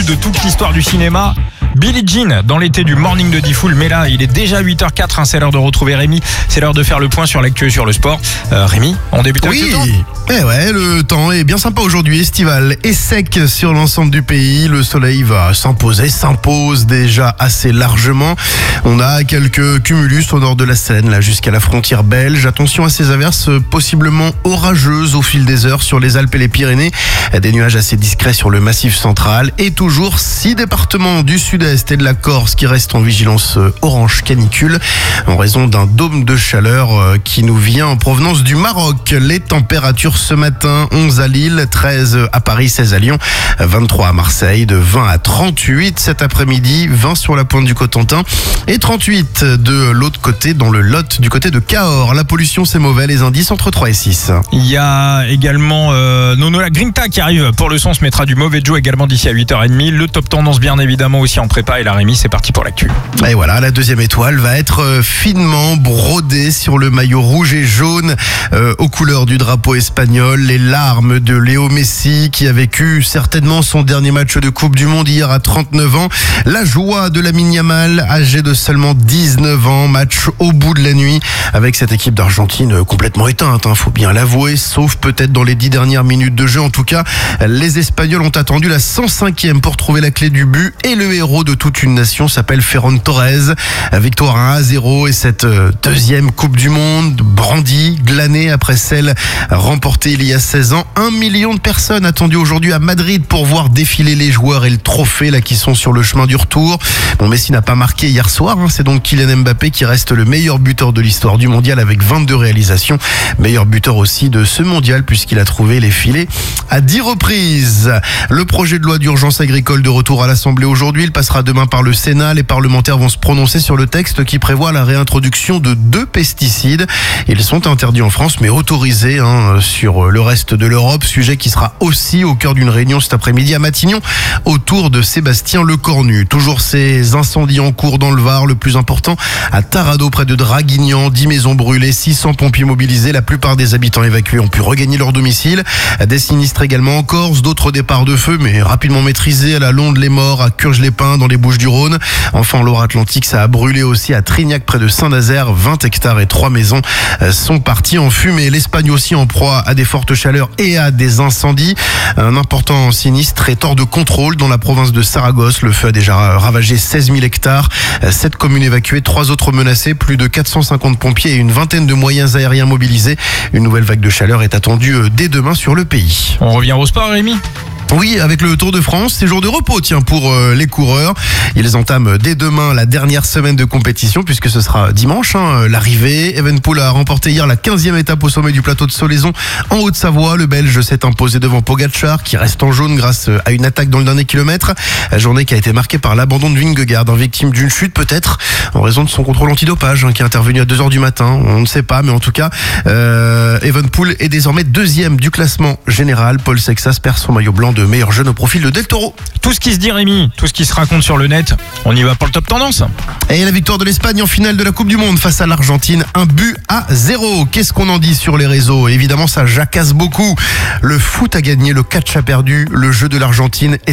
plus de toute l'histoire du cinéma. Billie Jean dans l'été du Morning de Diffoul, mais là il est déjà 8h04, c'est l'heure de retrouver Rémi, c'est l'heure de faire le point sur l'actu et sur le sport. Rémi, on débute avec le temps. Le temps est bien sympa aujourd'hui, estival et sec sur l'ensemble du pays. Le soleil va s'impose déjà assez largement. On a quelques cumulus au nord de la Seine, là jusqu'à la frontière belge. Attention à ces averses possiblement orageuses au fil des heures sur les Alpes et les Pyrénées. Des nuages assez discrets sur le massif central et toujours 6 départements du sud-est et de la Corse qui restent en vigilance orange canicule en raison d'un dôme de chaleur qui nous vient en provenance du Maroc. Les températures ce matin, 11 à Lille, 13 à Paris, 16 à Lyon, 23 à Marseille, de 20 à 38 cet après-midi, 20 sur la pointe du Cotentin et 38 de l'autre côté dans le Lot du côté de Cahors. La pollution c'est mauvais, les indices entre 3 et 6. Il y a également Nono la Grinta qui arrive pour le son, on se mettra du mauvais Joe également d'ici à 8h30. Le top tendance bien évidemment aussi en prépa et la Rémi, c'est parti pour l'actu. Et voilà, la deuxième étoile va être finement brodée sur le maillot rouge et jaune aux couleurs du drapeau espagnol. Les larmes de Léo Messi qui a vécu certainement son dernier match de Coupe du Monde hier à 39 ans. La joie de Lamine Yamal, âgé de seulement 19 ans, match au bout de la nuit avec cette équipe d'Argentine complètement éteinte, faut bien l'avouer, sauf peut-être dans les 10 dernières minutes de jeu. En tout cas, les Espagnols ont attendu la 105e pour trouver la clé du but et le héros de toute une nation s'appelle Ferran Torres. Victoire 1-0 et cette deuxième Coupe du Monde brandie, glanée après celle remportée il y a 16 ans. 1 million de personnes attendues aujourd'hui à Madrid pour voir défiler les joueurs et le trophée là qui sont sur le chemin du retour. Bon, Messi n'a pas marqué hier soir, c'est donc Kylian Mbappé qui reste le meilleur buteur de l'histoire du mondial avec 22 réalisations. Meilleur buteur aussi de ce mondial puisqu'il a trouvé les filets à 10 reprises. Le projet de loi d'urgence agricole de retour à l'Assemblée aujourd'hui, il passera demain par le Sénat. Les parlementaires vont se prononcer sur le texte qui prévoit la réintroduction de 2 pesticides. Ils sont interdits en France mais autorisés sur le reste de l'Europe. Sujet qui sera aussi au cœur d'une réunion cet après-midi à Matignon autour de Sébastien Lecornu. Toujours ces incendies en cours dans le Var, le plus important à Tarado près de Draguignan. 10 maisons brûlées, 600 pompiers mobilisés. La plupart des habitants évacués ont pu regagner leur domicile. Des sinistres également en Corse, d'autres départs de feu mais rapidement maîtrisés à la Londe-les-Morts, à Curges-les-Pins dans les Bouches-du-Rhône. Enfin, en Loire-Atlantique, ça a brûlé aussi à Trignac près de Saint-Nazaire. 20 hectares et 3 maisons sont partis en fumée. L'Espagne aussi en proie à des fortes chaleurs et à des incendies. Un important sinistre est hors de contrôle dans la province de Saragosse. Le feu a déjà ravagé 16 000 hectares. 7 communes évacuées, 3 autres menacées, plus de 450 pompiers et une vingtaine de moyens aériens mobilisés. Une nouvelle vague de chaleur est attendue dès demain sur le pays. On revient au sport, Rémi. Oui, avec le Tour de France, c'est jour de repos pour les coureurs. Ils entament dès demain la dernière semaine de compétition puisque ce sera dimanche l'arrivée. Evenepoel a remporté hier la 15e étape au sommet du plateau de Solaison en Haute-Savoie. Le Belge s'est imposé devant Pogacar qui reste en jaune grâce à une attaque dans le dernier kilomètre. La journée qui a été marquée par l'abandon de Vingegaard, victime d'une chute peut-être en raison de son contrôle antidopage qui est intervenu à 2h du matin. On ne sait pas, mais en tout cas, Evenepoel est désormais 2e du classement général. Paul Sexas perd son maillot blanc de meilleur jeune au profil de Del Toro. Tout ce qui se dit, Rémi, tout ce qui se raconte sur le net, on y va pour le top tendance. Et la victoire de l'Espagne en finale de la Coupe du Monde face à l'Argentine, 1-0. Qu'est-ce qu'on en dit sur les réseaux? Évidemment, ça jacasse beaucoup. Le foot a gagné, le catch a perdu, le jeu de l'Argentine est